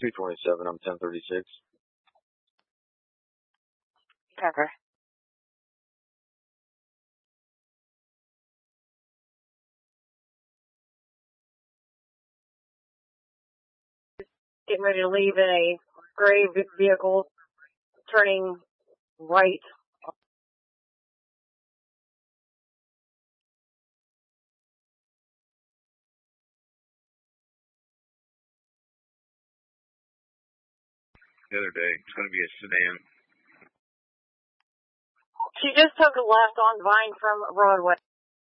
227, I'm 1036. Okay. Getting ready to leave in a gray vehicle, turning right. The other day, it's going to be a sedan. She just took a left on Vine from Broadway.